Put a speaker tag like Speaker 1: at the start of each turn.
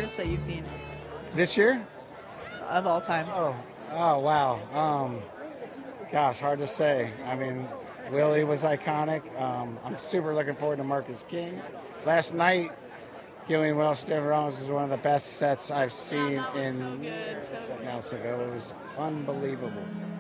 Speaker 1: artists that you've seen
Speaker 2: This year?
Speaker 1: of all time?
Speaker 2: Oh, wow. Gosh, hard to say. I mean, Willie was iconic. I'm super looking forward to Marcus King. Last night, Gillian Welch, Denver Rollins is one of the best sets I've seen in years at Mexico. It was unbelievable.